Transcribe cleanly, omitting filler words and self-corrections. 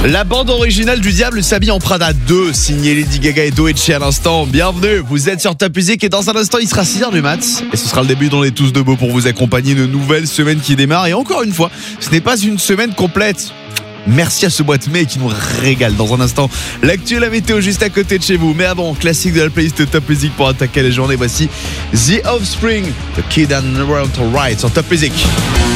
La bande originale du Diable s'habille en Prada 2, signé Lady Gaga et Doechii à l'instant. Bienvenue, vous êtes sur Top Music et dans un instant il sera 6h du mat. Et ce sera le début d'On est tous debout pour vous accompagner, une nouvelle semaine qui démarre. Et encore une fois, ce n'est pas une semaine complète. Merci à ce mois de mai qui nous régale. Dans un instant, l'actu et la météo juste à côté de chez vous. Mais avant, classique de la playlist Top Music pour attaquer la journée. Voici The Offspring, The Kid and Around to Ride sur Top Music.